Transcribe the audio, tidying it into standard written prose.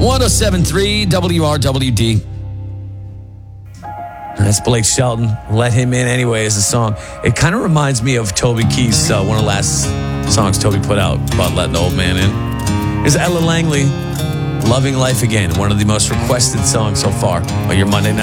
107.3 WRWD. That's Blake Shelton. Let Him In Anyway is the song. It kind of reminds me of Toby Keith's, one of the last songs Toby put out about letting the old man in. Here's Ella Langley, Loving Life Again, one of the most requested songs so far on your Monday night.